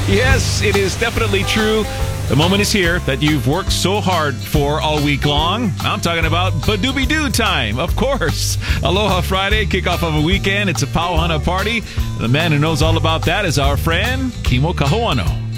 Yes, it is definitely true. The moment is here that you've worked so hard for all week long. I'm talking about Badooby-Doo time, of course. Aloha Friday, kickoff of a weekend. It's a Pauhana party. The man who knows all about that is our friend, Kimo Kahuano.